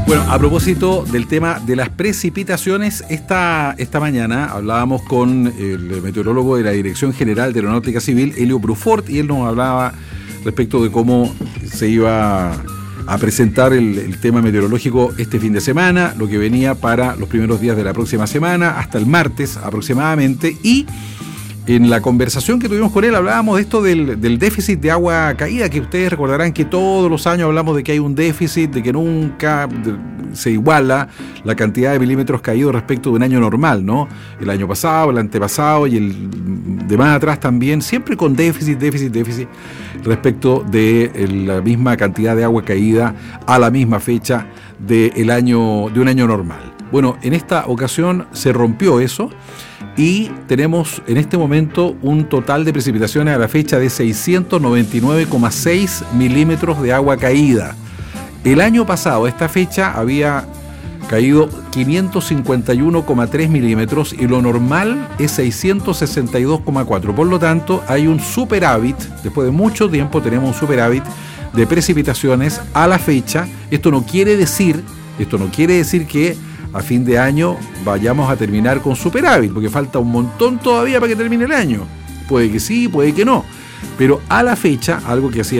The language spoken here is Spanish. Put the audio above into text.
Bueno, a propósito del tema de las precipitaciones, esta mañana hablábamos con el meteorólogo de la Dirección General de Aeronáutica Civil, Helio Brufort, y él nos hablaba respecto de cómo se iba a presentar el tema meteorológico este fin de semana, lo que venía para los primeros días de la próxima semana, hasta el martes aproximadamente, y en la conversación que tuvimos con él hablábamos de esto del déficit de agua caída, que ustedes recordarán que todos los años hablamos de que hay un déficit, de que nunca se iguala la cantidad de milímetros caídos respecto de un año normal, ¿no? El año pasado, el antepasado y el de más atrás también, siempre con déficit respecto de la misma cantidad de agua caída a la misma fecha de un año normal. Bueno, en esta ocasión se rompió eso y tenemos en este momento un total de precipitaciones a la fecha de 699,6 milímetros de agua caída. El año pasado, a esta fecha, había caído 551,3 milímetros y lo normal es 662,4. Por lo tanto, hay un superávit, después de mucho tiempo tenemos un superávit de precipitaciones a la fecha. Esto no quiere decir que a fin de año vayamos a terminar con superávit, porque falta un montón todavía para que termine el año. Puede que sí, puede que no. Pero a la fecha, algo que hacía